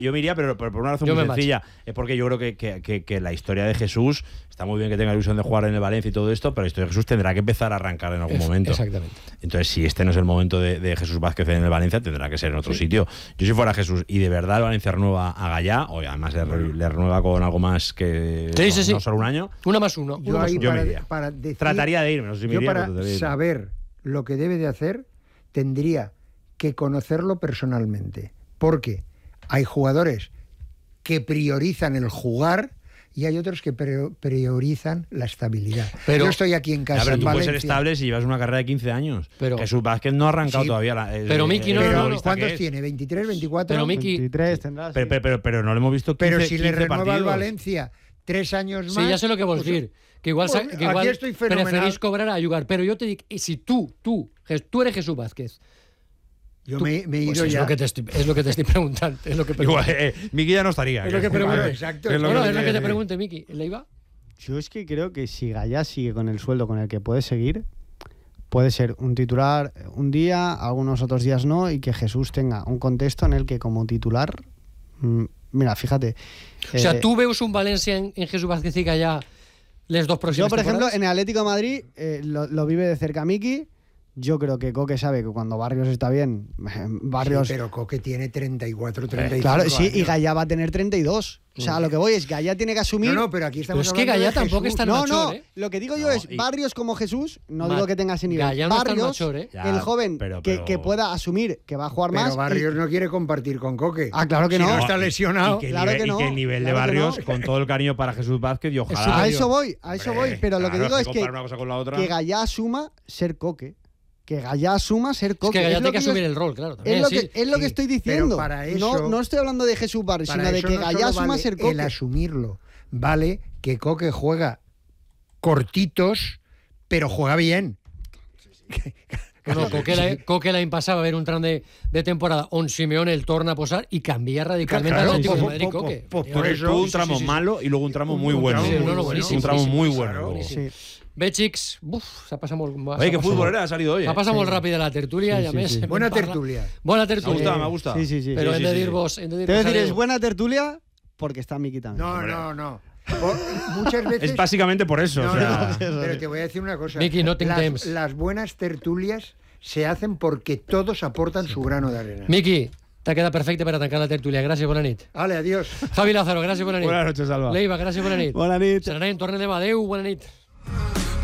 Yo me iría, pero por una razón muy sencilla. Es porque yo creo que la historia de Jesús, está muy bien que tenga la ilusión de jugar en el Valencia y todo esto, pero la historia de Jesús tendrá que empezar a arrancar en algún momento. Exactamente. Entonces, si este no es el momento de Jesús Vázquez en el Valencia, tendrá que ser en otro sitio. Yo, si fuera Jesús y de verdad el Valencia renueva a Gallá, o además le renueva con algo más que no solo un año. 1+1. Yo me iría. Trataría de irme. No sé si me iría, para saber lo que debe de hacer, tendría que conocerlo personalmente. Porque hay jugadores que priorizan el jugar y hay otros que priorizan la estabilidad. Pero, yo estoy aquí en casa, pero en tú Valencia. Puedes ser estable si llevas una carrera de 15 años. Pero, Jesús Vázquez no ha arrancado todavía. Pero Miki, ¿cuántos tiene? ¿23, 24? Pero Miki, 23 tendrás. Pero no le hemos visto 15 Pero si le renueva partidos. al Valencia 3 años más... Sí, ya sé lo que vols dir. Que igual preferís cobrar a jugar. Pero yo te digo, si tú eres Jesús Vázquez, yo me he ido pues ya. Es lo que te estoy preguntando. Es lo que pregunto. Igual, Miki ya no estaría. Es lo que pregunto. Exacto. Es lo que te pregunte, Miki. ¿Leiva? Yo es que creo que si Gallá sigue con el sueldo con el que puede seguir, puede ser un titular un día, algunos otros días no, y que Jesús tenga un contexto en el que como titular... Mira, fíjate. O sea, ¿tú veus un Valencia en Jesús Vázquez y Gallá les dos próximas Yo, por ejemplo, temporadas? en el Atlético de Madrid lo vive de cerca Miki. Yo creo que Coque sabe que cuando Barrios está bien, Barrios... Sí, pero Coque tiene 34, 35 Claro, sí, años. y Gallá va a tener 32. O sea, lo que voy es, Gallá tiene que asumir... No, pero aquí estamos pero es que hablando Gallá de tampoco Jesús. está en No, machor, ¿eh? lo que digo yo es, Barrios como Jesús, no digo que tenga ese nivel. Gallá no está en Barrios, machor, ¿eh? el joven que pueda asumir que va a jugar más... Pero Barrios no quiere compartir con Coque. Ah, claro que Si no. no está lesionado. Y que Claro que no. Y que el nivel de Claro que Barrios, no. con todo el cariño para Jesús Vázquez, y ojalá... A eso voy. Pero lo que digo es comparar una cosa con la otra. que Gallá asuma ser Coque. Que Gallá asuma ser Coque. Es que Gallá tiene que yo- asumir el rol, claro. También, Es lo que estoy diciendo. Pero para eso, no estoy hablando de Jesús Barrios, para sino de eso que no Gallá solo asuma vale ser Coque. el asumirlo. Vale que Coque juega cortitos, pero juega bien. No, Coque l'any passat va haver un tram de temporada on Simeone el torna a posar y cambia radicalmente al Atlético de Madrid, Coque. Por eso tuvo un tramo malo y luego un tramo muy bueno. buenísimo. Un tramo muy bueno. Bé, xics, s'ha passat molt... Oye, qué futbolera ha salido hoy. S'ha passat molt ràpid la tertúlia i a més... Buena tertulia. Bona Me tertúlia. ha gustado. Sí. Però hem de dir-vos... Te voy a decir, es buena tertulia porque está Miki también. No. Muchas veces... Es básicamente por eso. No, o sea, pero te voy a decir una cosa. Miki, no tinc temps. Las buenas tertulias se hacen porque todos aportan su grano de arena. Miki, t'ha quedat perfecte per a tancar la tertúlia. Gràcies, bona nit. Vale, adiós. Javi Lázaro, gràcies, bona nit. Buenas noches, Alba. Leiva, gràcies, bona nit. Bona nit. Se n'anem, tornem demà. Adéu, bona nit.